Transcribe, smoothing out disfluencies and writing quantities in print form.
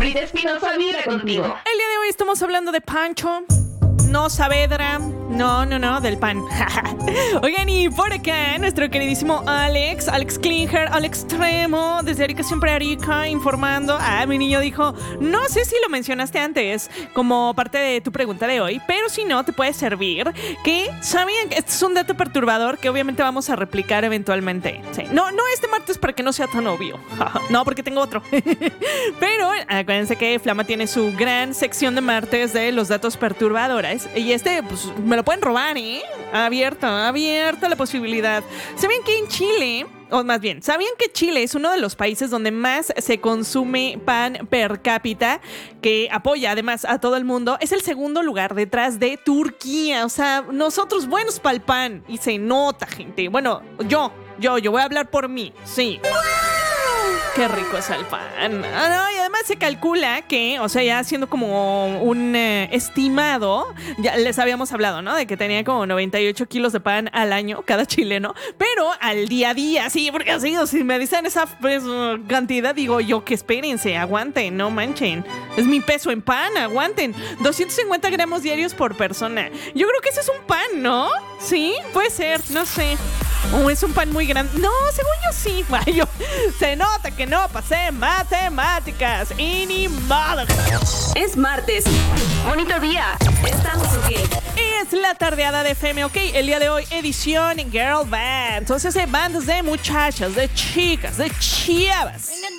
Margarita Espinosa vibra contigo. El día de hoy estamos hablando de Pancho. No Saavedra, no, del pan. Oigan, y por acá nuestro queridísimo Alex Klinger, al extremo, desde Arica Siempre Arica, informando. Mi niño dijo, no sé si lo mencionaste antes como parte de tu pregunta de hoy, pero si no, te puede servir. Que sabían que este es un dato perturbador que obviamente vamos a replicar eventualmente. Sí. No este martes para que no sea tan obvio. No, porque tengo otro. Pero acuérdense que Flama tiene su gran sección de martes de los datos perturbadores. Y pues me lo pueden robar, ¿eh? Abierta la posibilidad. ¿Sabían que en Chile, o más bien, sabían que Chile es uno de los países donde más se consume pan per cápita, que apoya además a todo el mundo? Es el segundo lugar detrás de Turquía. O sea, nosotros buenos para el pan. Y se nota, gente. Bueno, yo voy a hablar por mí, sí. Qué rico es el pan. Y además se calcula que, o sea, ya siendo como un estimado, ya les habíamos hablado, ¿no? De que tenía como 98 kilos de pan al año cada chileno, pero al día a día, sí, porque así, o si me dicen esa cantidad, digo yo que espérense, aguanten, no manchen. Es mi peso en pan, aguanten. 250 gramos diarios por persona. Yo creo que ese es un pan, ¿no? Sí, puede ser, no sé. Es un pan muy grande. No, según yo sí. Se nota que no pasé matemáticas. Y ni modo. Es martes. Bonito día. Estamos ok. Es la tardeada de FM OK. El día de hoy, edición Girl Band. Entonces, bandas de muchachas, de chicas, de chavas.